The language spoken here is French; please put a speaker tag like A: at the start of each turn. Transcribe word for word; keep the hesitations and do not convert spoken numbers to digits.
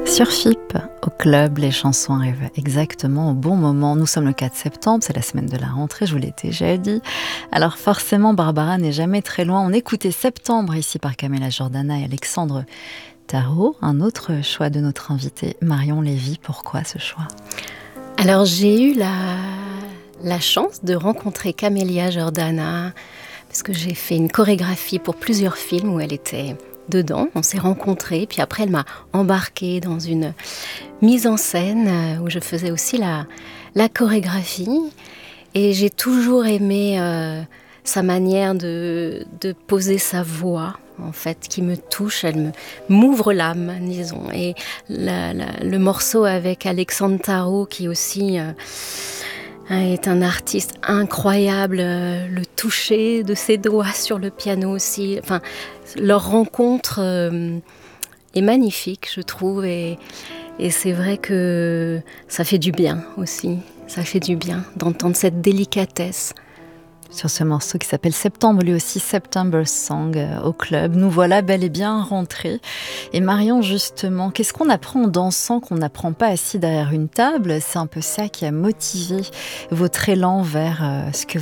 A: Sur F I P, au club, les chansons arrivent exactement au bon moment. Nous sommes le quatre septembre, c'est la semaine de la rentrée, je vous l'ai déjà dit. Alors forcément, Barbara n'est jamais très loin. On écoutait Septembre ici par Camilla Jordana et Alexandre Tarot. Un autre choix de notre invité, Marion Lévy. Pourquoi ce choix ?
B: Alors j'ai eu la, la chance de rencontrer Camilla Jordana parce que j'ai fait une chorégraphie pour plusieurs films où elle était dedans. On s'est rencontrés, puis après elle m'a embarquée dans une mise en scène où je faisais aussi la, la chorégraphie. Et j'ai toujours aimé euh, sa manière de, de poser sa voix, en fait, qui me touche, elle me, m'ouvre l'âme, disons. Et la, la, le morceau avec Alexandre Tarot, qui aussi euh, est un artiste incroyable, euh, le toucher de ses doigts sur le piano aussi. Enfin, leur rencontre euh, est magnifique, je trouve, et, et c'est vrai que ça fait du bien aussi. Ça fait du bien d'entendre cette délicatesse.
A: Sur ce morceau qui s'appelle Septembre, lui aussi September Song euh, au club. Nous voilà bel et bien rentrés. Et Marion, justement, qu'est-ce qu'on apprend en dansant qu'on n'apprend pas assis derrière une table ? C'est un peu ça qui a motivé votre élan vers euh, ce que